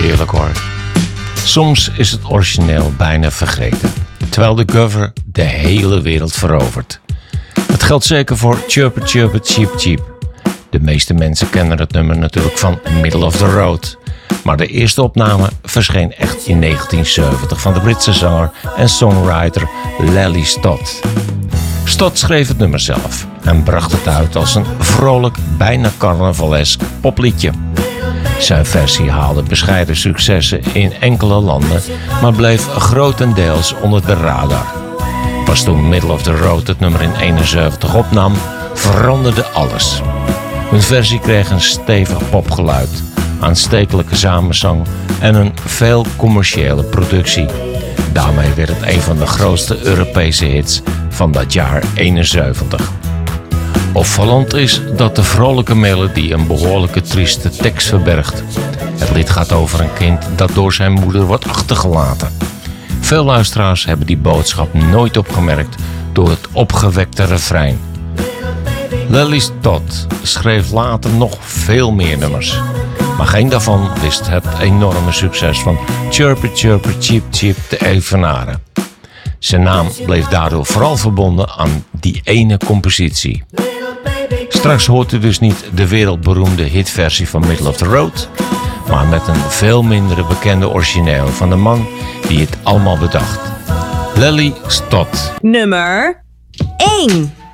heerlijk hoor. Soms is het origineel bijna vergeten, terwijl de cover de hele wereld verovert. Dat geldt zeker voor Chirpin' Chirpin' Cheep Cheep. De meeste mensen kennen het nummer natuurlijk van Middle of the Road. Maar de eerste opname verscheen echt in 1970 van de Britse zanger en songwriter Lally Stott. Stott schreef het nummer zelf en bracht het uit als een vrolijk, bijna carnavalesk popliedje. Zijn versie haalde bescheiden successen in enkele landen, maar bleef grotendeels onder de radar. Pas toen Middle of the Road het nummer in 1971 opnam, veranderde alles. Hun versie kreeg een stevig popgeluid, aanstekelijke samenzang en een veel commerciële productie. Daarmee werd het een van de grootste Europese hits van dat jaar 71. Opvallend is dat de vrolijke melodie een behoorlijke trieste tekst verbergt. Het lied gaat over een kind dat door zijn moeder wordt achtergelaten. Veel luisteraars hebben die boodschap nooit opgemerkt door het opgewekte refrein. Lally Stott schreef later nog veel meer nummers, maar geen daarvan wist het enorme succes van Chirpin' Chirpin' Cheep Cheep te evenaren. Zijn naam bleef daardoor vooral verbonden aan die ene compositie. Straks hoort u dus niet de wereldberoemde hitversie van Middle of the Road, maar met een veel minder bekende origineel van de man die het allemaal bedacht. Lally Stott. Nummer 1.